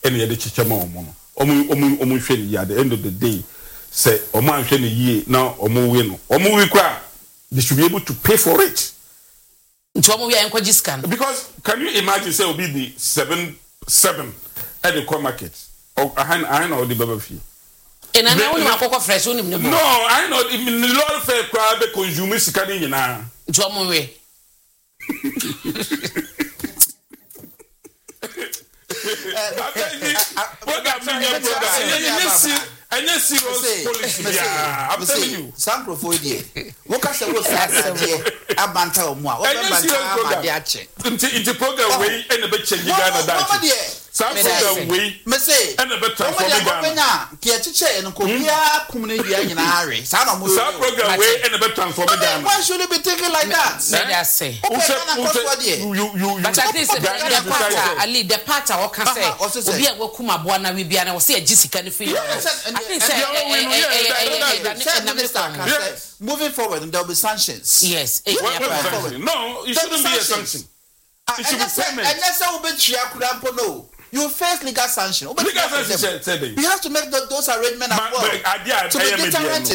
ene ye de chichema omo no omo hwe ni at the end of the day say omo ahwe ni yie na omo we no omo we kwa they should be able to pay for it nti omo we enkoji scan because can you imagine say obi be 7 at the core market or I know the baba fee ena na woni akoko fresh woni mne no I know the lot fair crowd be consume sika ni nyina nti omo we I serious policy. Yeah, I'm telling you. Some profoidie. What can say? What say? Abanta omwa. What abanta adiache. Into program way and the change Ghana that. Some program way. Me say. And the transform Ghana. Kiachiche no ko bia kumne bia nyina are. Sa na mo. Some program way and the transform Ghana. Why should it be taken like that? Let us say. You. But at least the part Ali the part I can say. Obi a wakuma boa na we bia na we say Jessica ni free. I think say moving forward, and there will be sanctions. Yes. No, it shouldn't be a sanction. It should be payment. And that's how we no. You face legal sanction. Legal sanction. You have to make those arrangements as well. To be deterrent.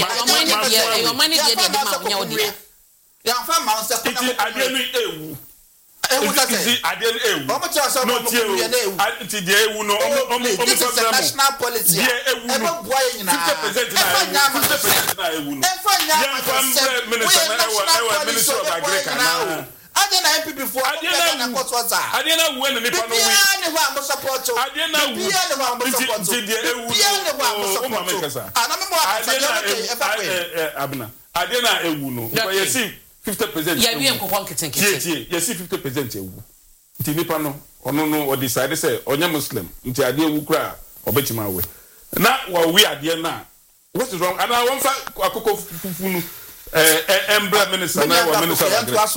national policy. I didn't MP before. I didn't know when the Nippon support. 50%. Yeah, we am conquering. Yes, 50%. Nipa no ono or decide say onya Muslim nti ade ewu kra obetima we na we ade na what is wrong and I want akoko fufunu embra minister na wa minister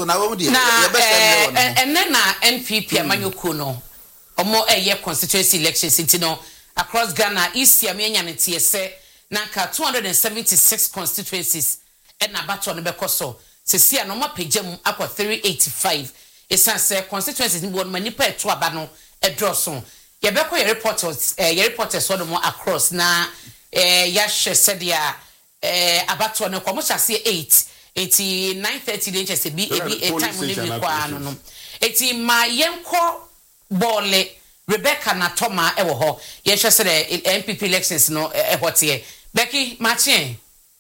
na NPP amanyoko no omo constituency elections nti no across Ghana East Yamenya ntie se na ka 276 constituencies na bato no bekoso sesia no mapagem akwa 385 esanse constituencies ni won manipa eto aba no edroso ye beko ye reporters so no across na ya hwe sedia abato no komo chase 8 9:30 dey chese bi a time ni bi kwa no eti ma yenko bole Rebecca na Toma ewo ho ye hwe se the MPP elections no ehote Becky Machien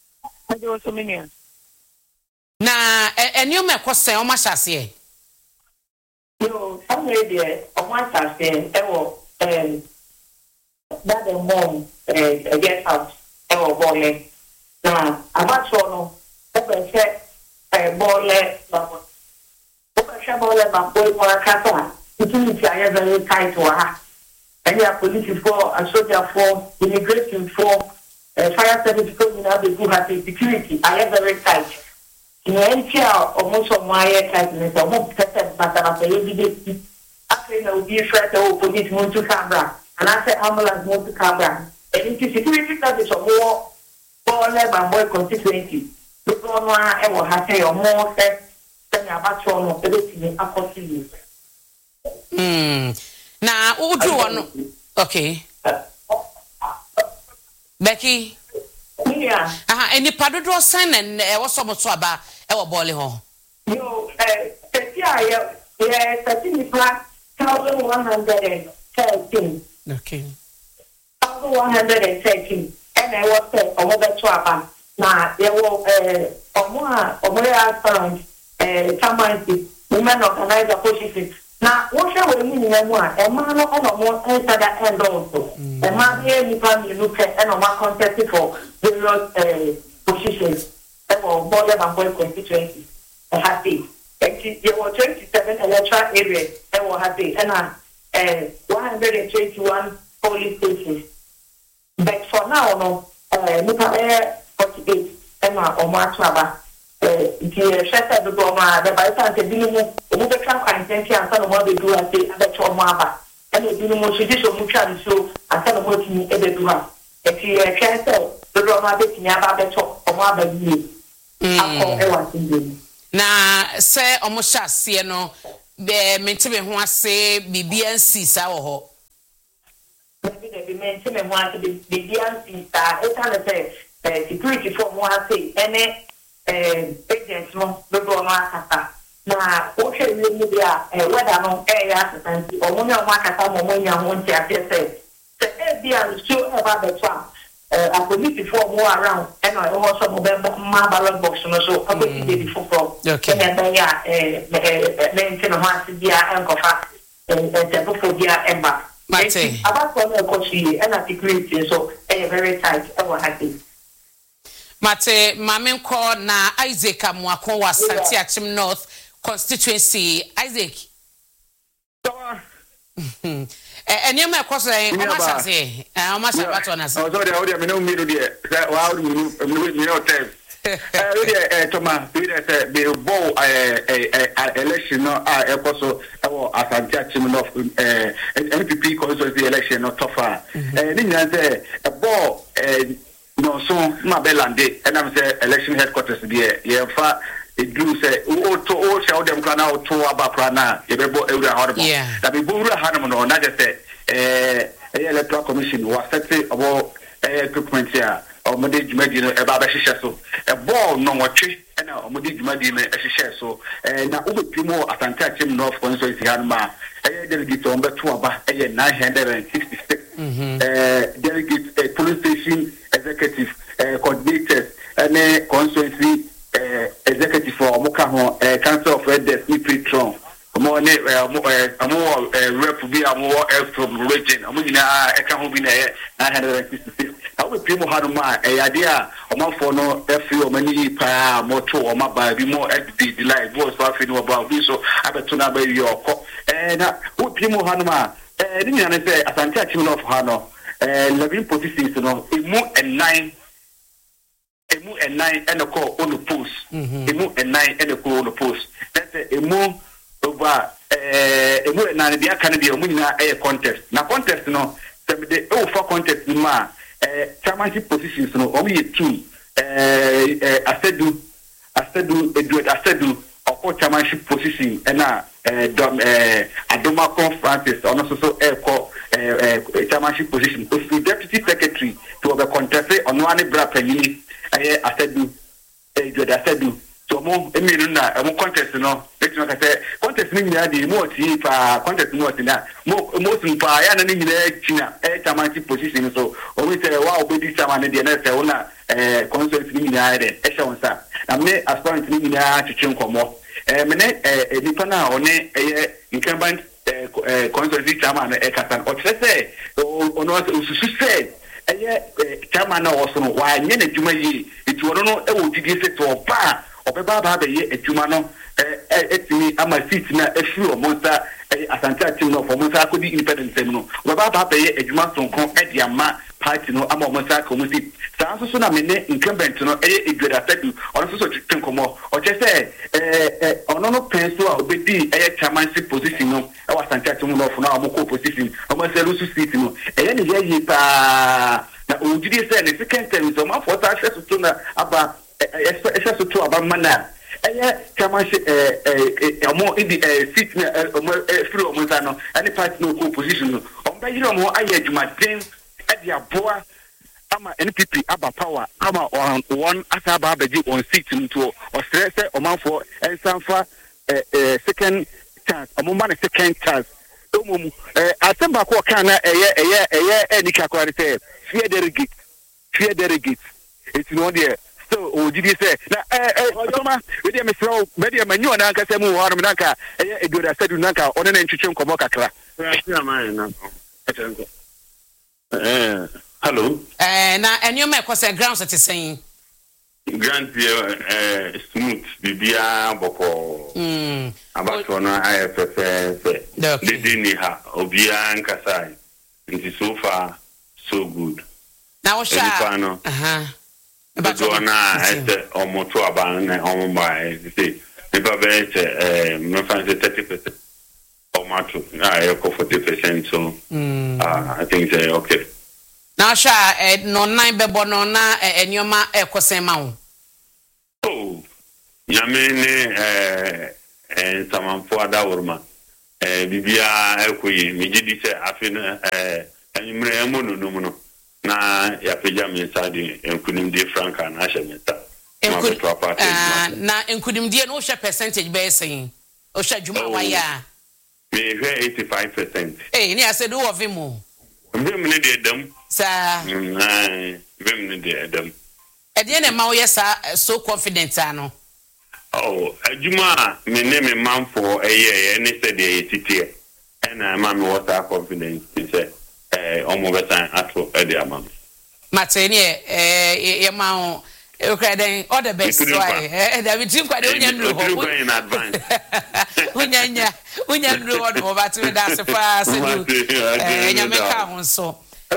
na enioma ekose o ma chase No, somewhere there, on one side, that the mom, get out, boy. Now, I'm not sure, no, open set, very tight to her. And you are police for, a soldier for, immigration for, fire service for, you know, the good happy security. I am very tight. In the almost of my tightness, almost but I say every day. After I will be afraid of police move to Canberra, and I said ambulance move to Canberra. And into security service of more, boy constituency. The one I will have say or more said, than about your ability across you. Now, who do one? Okay. Becky. Yeah. Any padro sign and was so much about our bowling hall. You, yeah, 113. Okay. 113. And I was over Twaba. Now, there were found women organize a position. Now, what shall we mean? A man more answer that end also. A man here, you can look at and one contest for various positions. For more than 1 constituency. Happy. There were 27 electoral areas that were happy, and 121 polling stations. But for now, no, 48 and Omar Traba. The chef of the Goma, the Baitan, the Dino, the Trump and some of what they do at the other Chomaba, and the Dino judicial mutual so and some of what you ever do. If you can't tell, the Roma taking about the top of Maba. Na say almost see no be mentebe ho ase BBNC sa wo ho the maintain one to the DNC star, it's kind of say security for one say any agents no be go no akata. Na o hwe wi ni bia whether no ya assistant o mo nya akata mo nya ho nti ate say bia so about the farm a committee for more around and I also move my ballot box no so I go to the football okay and then maintain one to be and cofa and for dia emba mate about for coach and a security so very tight I was happy mate mamen ko na Isaac Amuako wa Santi Achim North constituency Isaac Enyema ekoso omashase omashabato na so sorry audio me no miru de wa audio me no time Thomas we say the ball election no ekoso ewo Asante Achim North NPP constituency election no tofa ni nyan say a ball no so ma belande and am say election headquarters there ye fa do say o show them kana o to abakra na ye bebo ewura horrible that be buru hanum no na just say electoral commission was set about equipment here or mode djumadi no e ba ba hihye so e ball no wotwe na mode djumadi no e hihye so na obetimo Asante Achim North constituency hanuma delegate on beto aba 966 delegate police station executive coordinators and constituency executive for Mokaho Council of Elders Patron more rep be from region amuna eka ho bi na 966 how we primo hanuma idea for no free o mani pa moto o maba bi mo the live voice for free no about so abeto na ba yo na we primo hanuma ni na say Asante Achim North hano 11 positions no emu and 9 and a call on the post. Emu and 9 and a call on the post. That's a move over emu and 9 the Canada Muna a contest. Now contest no the for contest ma chairmanship positions no only 2 Asedu or chairmanship position and Adoma Francis or also chairmanship position. Deputy secretary to the contest on one bra penny. Asedu so mo emi na mo contest no betimo ka say contest ni nya di mo ti pa contest mo ti na mo tin pa ya na ni nya china chairmanship position so o we say wa obedi chairman de na say una contest ni nya de e sha wonsa na me aspirant ni nya chichi nkomo me ne nipa na one incumbent contest chairman katan o say ono ususu say chairman na also no wa nye na djuma yi eti wono no e wo didi se to pa obeba ba be ye adwuma no etimi ama seat na efi o monta Asante Achim no for monta akodi independent sem no obeba ba be ye adwuma sonkon e dia ma party no ama monta ko musi sa so na me ne incumbent no Edward Asedu ono so twinkomo o che se ono no penso a obedi chairmanship position no e wa Asante Achim no for na amoko position o ma se lusu seat no ne ye pa na ojidi say the second term so ma for ta hwe so na aba so to aba mana chairmanship omo in the seat na free omo ta no any party no co position no o ba yiro mo aye adwumaden e dia boa ama NPP aba power ama on one asaba abaji on seat nto o stress o manfo ensanfa second chance omo man second chance omo asemba ko kana eye enika ko say fear delegate it's no there so o did say na Toma we dey mesro we dey manyu na nka semu ho na nka Edward Asedu na nka one na ntwetwe nkomo kakra hello na enyoma ekose grounds at saying grant smooth bibia boko abato na IFFS de ni ha obia nkasai nti so far so good now sha but ona ese omoto aban na omba say never be no fancy 30% omato I go 40% so I think say okay now sha no 9 bebo no na enyoma ekose ma wo oh yamene samanfo adawurma bibia ekoyi mejidi se afin Anymore mono na ya peja me sadi enkunim de franka na ahye meta. Na enkunim de no hwe percentage be sen. O hwe dwuma wa ya. Me hwe 85%. Ni ase do of him o. Mbem ne de dam. Sa. Mbem ne de dam. E de na ma wo yesa so confident ano. Ajuma me ne me man for any said the titie. And ma me water confidence say omo betan ato e de amam. Mateni ye ma o kra den all the best why da we dream kwade unya nru ho in advance. Unya nru ho do ba to da se fa se do nya me ka ho so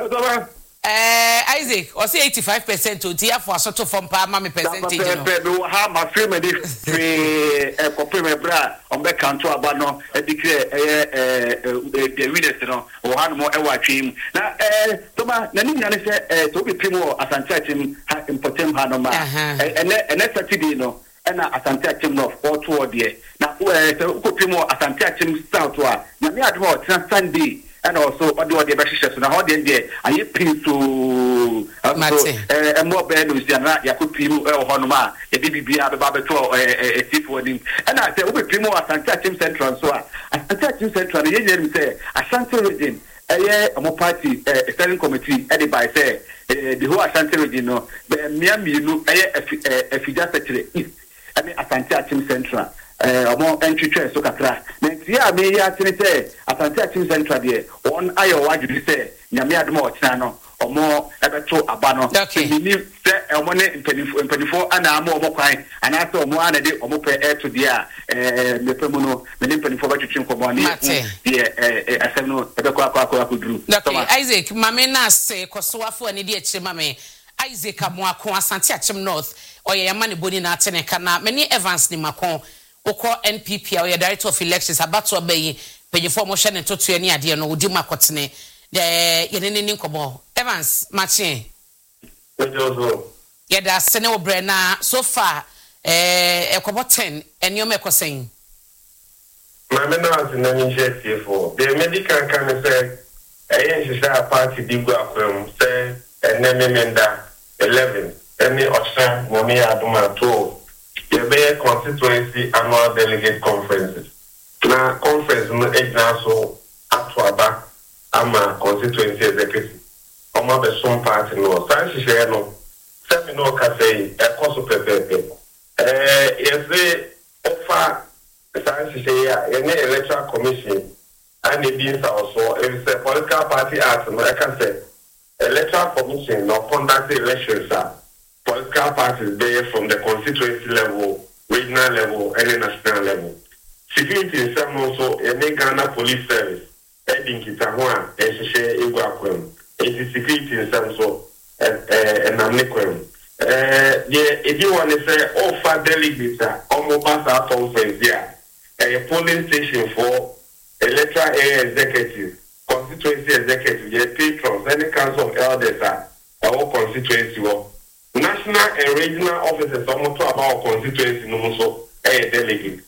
Isaac o say 85% o ti afo asoto from pa ma me percentage no ha ma free me free copy me bra on be kanto aba no e declare the winners no o ha no mo e wa twim na to ma na ni nyane se to be primo asante atim ha important ha no ma ene Saturday no na asante atim no for to there na ko primo asante atim south wa na me adwo Sunday and also what the best na how dey aye pin so more bad news na yakupimu honoma e bibia be ba beto tifo nim and I say we primo Asante Team Central so Asante Team Central ye nyem say Asante region mo party steering committee e by say the whole Asante region no be miaminu efija secretary and Asante Team Central omo entwetwe so kakra na ntia me ya tene say Asante Team Central de on ayo wadwudi say nyame adom o kina no omo ebeto aba no ni say omo ne mpanifo ana ama omo kwan ana say omo ana de omo pe to dia mepemu no me ne mpanifo ba twetwe nkomo ne asem no ebekọ akọduru okay Isaac mame na say kosowafo ani de akire mame Isaac amoako Asante Achim North oye yama ne boni na atene kana many Evans ni makon Oko NPP or director of elections about to obey pay for motion and to any idea no udi makotene the yenene nkomo Evans Machine yeda sene obre na so far ekobo 10 enyo mekosen mame na zinani jesi for the medical can say yen party digu akwem say eneme menda 11 any option momi aduma to the constituency annual delegate conferences. Now, conference no so atwaba ama constituency executive. Oma be some party no. Sanchi share no. Semi no ka say e koso pepepe. Yes offer sanchi share any electoral commission and the beings also if say political party act no I can say electoral commission no conduct elections political parties there from the constituency level, regional level, and the national level. Security in some also a Ghana police service, heading Kitahua, and share Iguaquem. It is security in some so and Amniquem. If you want to say offer delegates, almost our conference here, a polling station for electoral area executive, constituency executive, patrons, any council of elders our constituency work. National and regional officers almost about constituency no so delegate.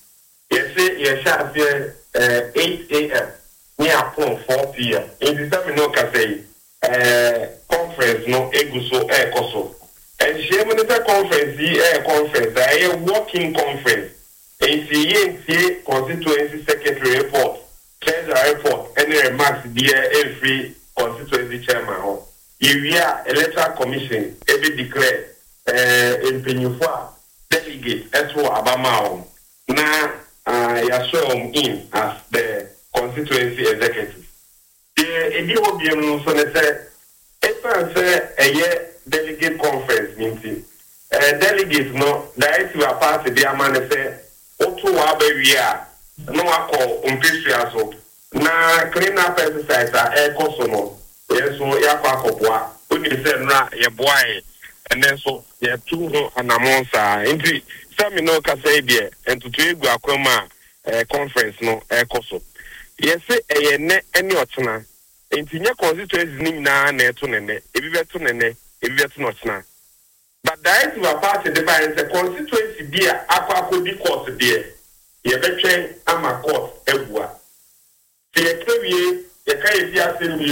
Yes, 8 a.m. near upon 4 p.m. In the time no can say conference no eguso koso. And she minister conference conference a working conference. ACA constituency secretary report, treasurer report, any remarks dear every constituency chairman. If electoral commission ever declare in Penyufua delegate Eswo Abamao now you show in as the constituency executive. The EDOBM so they say a year delegate conference meeting. Delegates no directive apart the amane say otu wa be wia no akọ umpisia so na clean up exercise koso no yeso yakọ akọboa oni say na ye boy and then so ye two anamonsa enti sami no ka say there entutu egu akwama conference no koso yesi eye ne eni otena enti nya constituencies ni na na eto nene ebi beto nene ebi beto no otena. But directive apart the difference the constituency there akwa di court there ye betwen ama court egua se ye kewie ye ka ye assembly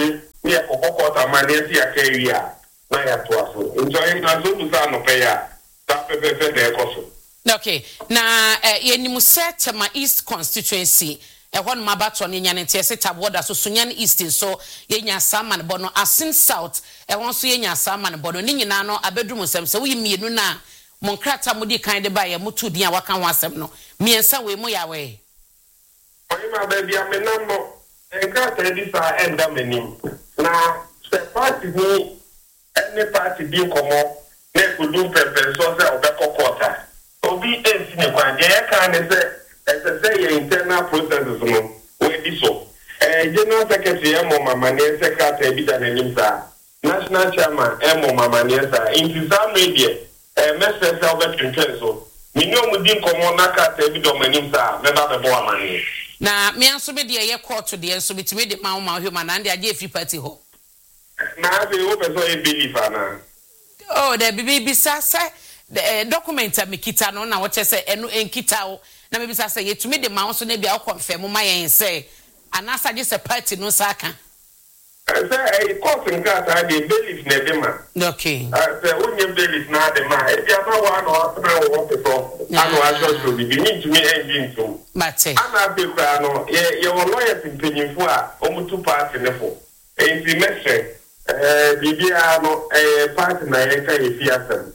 ne kokokota manesi akaria na ya to aso njoy na zo musa no pe ya ta pepepe de ekoso. Okay, na yenimu Tema East constituency ehon mabato ne nyane tie se taboda so sunyan East so yenya sama ne bono Asin South ehon so yenya sama ne bono ne nyina no abedrum sem se wo mienu na monkrata mudi kan de ba ye mutu din a waka ho asem no miensa we mu ya we oyi ma ba bia menamo enkrata di sa enda menim na se party ni any party bi komo na kudu pepe so se obekokota obi esi ne kwa je ka ne se ye internal processes no we di so general secretary emo mama ne secretary bi da nanim sa national chairman emo mama ne sa in some media message over to so minimum din komo na ka te bi do manim sa me ba be bo amane na me anso be de ye court de enso bitime de ma human and de age free party ho na be wo person e believe ana oh the bibi sa document mikita no na wo chese enu enkita wo na me bisa say yetumi de ma so na bia confirm ma yen say anasa je se party no sa aka say court nka ta de belief na de ma okay say onye belief na de ma e bia ma wa no na wo person anu aso so bi ni tumi engine so mate ana be kra no ye wo lawyers mpanyimfo a omutu party ne fo enti message bibia no party na ye ka ye fiasem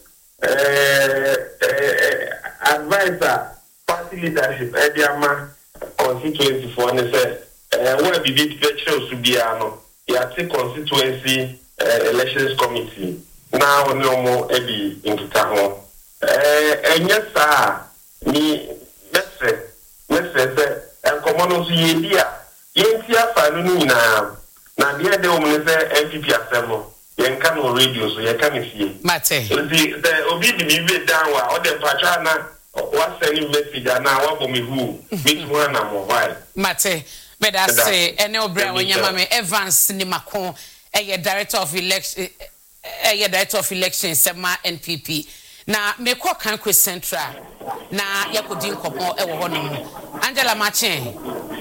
advisor party leadership ediama constituency for ne say where be the picture to be no ya take constituency elections committee now no more ebi into ho enye sa ni let's say enkomono so ye dia yenti afa no na dia de o me say MPP asemo yenka no radio so yenka me fie mate the obi di mi we down wa o de pacha na wa send message na wa bo me hu me tu na mobile mate me da say ene obra wonyama me Evans ni Makon director of election sema NPP na me ko Kankwe Central na yakodi nkomo e wo hono Angela Machen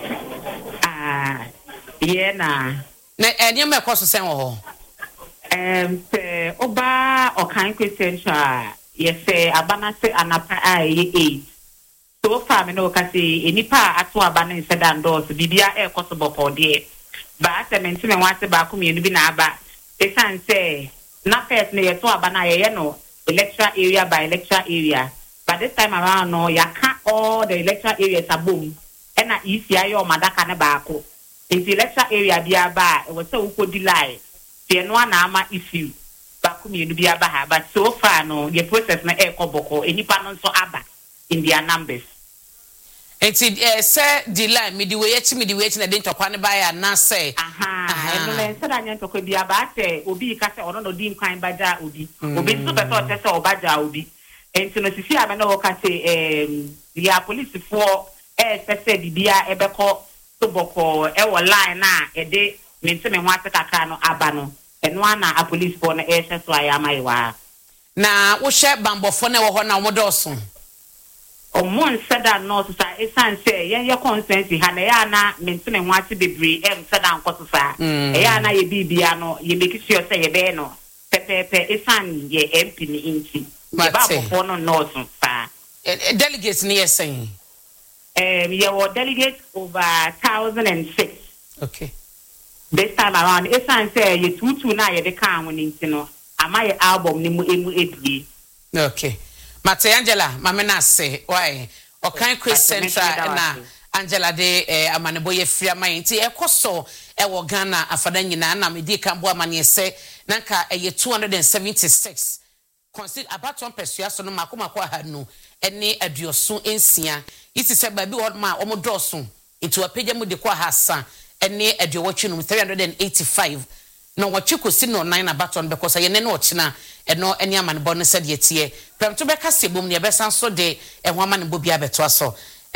yeah na enye me ko so sen wo ho oba Kankwe Central yes abana se anapa ai so far me no kasi enipa ato abana inseda ndos bibia e kosobo pode ba sementi me wase ba ko mienu bi na aba esan say na first ne yeto abana ye no electoral area by electoral area but this time around no yaka all the electoral areas abom and na ECI o madaka ne ba ko in the electoral area bia ba e was say ukodi lie tie no na ama issue ba ko mienu bi aba ha but so far no the process na e koboko enipa no so aba in their numbers. Enti say the line midway na dey tokwa ne ba ya na say no le say da nyen tokwa bia ba say obi ka say ono no di nkwan ba ja obi so be say say oba ja obi enti no sisi ame no ka say the police for say bibia e be ko to boko e wo line na e de mente me hwate kakra no aba no eno ana a police for na e say so ayama iwa na wo hye bambofo na wo ho na wo doso Omon said that no to say esan say ye consensus ha na ya na mentene ho ate bebre said that nkoso sa ya na ye bibia no ye make sure say ye be no pepepe esan ye MP ni inti ye ba bofo no no so fa delegates ni yes saying ye were delegates over 1006 okay this time around esan say ye tutu na ye de kan won inti no ama ye album ni mu emu edie okay Mate Angela, mamena se, why? Kankwe Central na Angela de amaneboye free amainti ekoso ewo Ghana afada nyina na medi kambo amane se nanka 276 consider abaton persua so no makomako ahanu ene aduoso ensia isi se ba bi ma omodoso itu apagya mu de kwa hasa ene aduowotwe no 385 no wachiko si no 9 abaton because ye ne no ochina eno eni amanebo no se de tie pemto be kase bom ne be san so de ehwo amanebo bia beto aso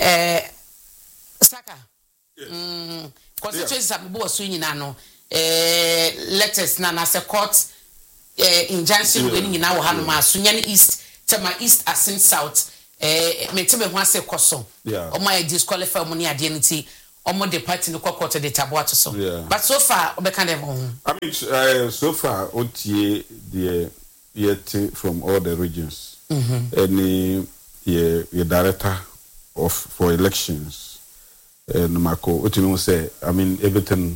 saka constituency abubo so nyina no letters na se court injunction we nyina wo hanu ma so nya east tema east asin south metebe ho ase koso o ma disqualify mo ne ade nti omo the party no kwakwato de tabo to so Yeah. but so far obeka dem ho I mean, so far, OTA, the yet from all the regions, any director for elections, Mako, what you say? I mean, everything,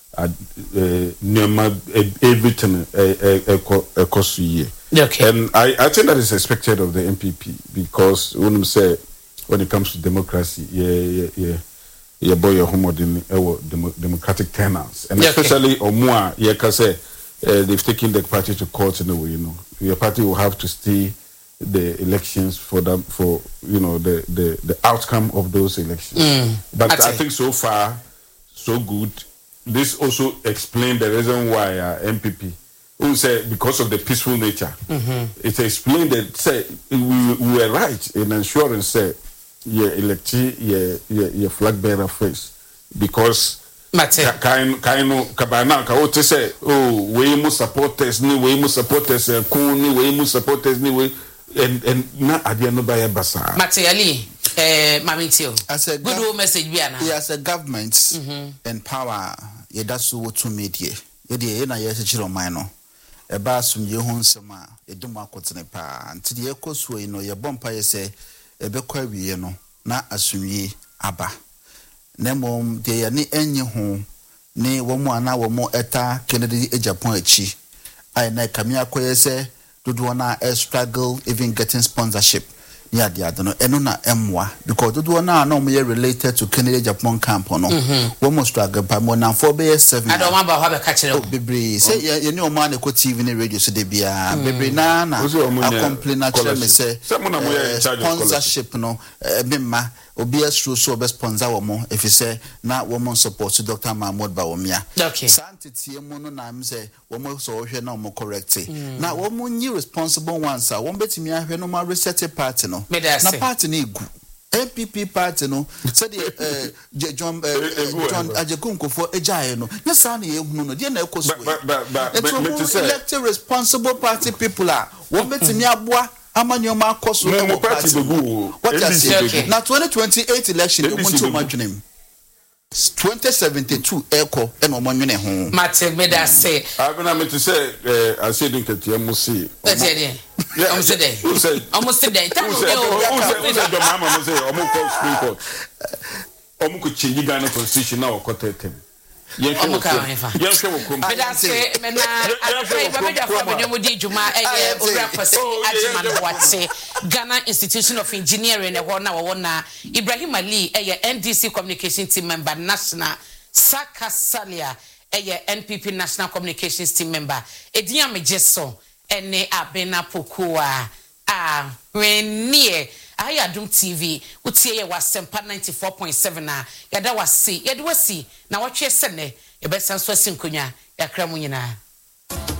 everything, cost year. Okay. And I think that is expected of the MPP because when it comes to democracy, yeah, boy, your home democratic tenants, and especially Omua, they've taken the party to court in a way. Your party will have to stay the elections for them the outcome of those elections. But I think so far, so good. This also explains the reason why MPP. Who say because of the peaceful nature, it explained that say we were right in ensuring say your flag bearer face because kaino kabana ka wote say we must supporters ni we must supporters kuni we must supporters ni we and na adia no buy basa materially mamitio as a good message biana as a government and power ye daso to media ye na ye chiro man no eba sumye ho nsem a edum akotene pa nti de ekoso yi no ye bompa ye se ebekwa wiye no na asumye aba nemom de ye ne enye ho ne womo ana womo eta Kennedy Japan achi ai na kamia koye se dodo na struggle even getting sponsorship near the other eno na emwa because dodo na no me related to Kennedy Japan camp no womo struggle pa mo na for be 7 I don't want ba ka kire o bebre say ye ne o ma na ko TV ne radio so de bia bebre na a complain na kire me say sponsorship no bimma obi astro so be sponsor wo mo if you say na wo mo support Dr. Mahmoud Bawumia okay santitie mo no na am say wo mo so hwe na mo correct na wo mo nyi responsible ones a wo betimi ahwe no ma reset party no na party na egu MPP party no said John Ajekunko ejaye no nyesa na ehunu no de na ekoso but elected responsible party people are wo betimi aboa amanyoma akoso no party what I say na 2028 election you want to imagine 2072 echo and omonwene ho Mate meda say abena me to say I said in ketia mo see almost there who said the mama mo say omo call Supreme Court omo ko change Ghana constitution na okota tem omo ka hefa meda say me na afai ba me dwa fa me di djuma obra kwase ajima no wate Ghana Institution of Engineering e na wo na Ibrahim Ali NDC Communication Team member national Saka Salia NPP National Communications Team member Ediya Mejeso ene Abena Pokuwa Ayadum TV utie ye wasempa 94.7 na yada wasi yede wasi na watwe sene ye besanso asinkonya yakra mu nyina